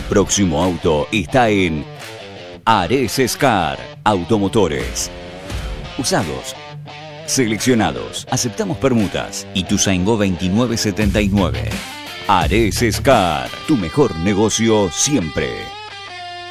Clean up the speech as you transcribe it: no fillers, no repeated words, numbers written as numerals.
próximo auto está en Ares Scar Automotores. Usados, seleccionados, aceptamos permutas. Ituzaingó 2979. Ares Scar, tu mejor negocio siempre.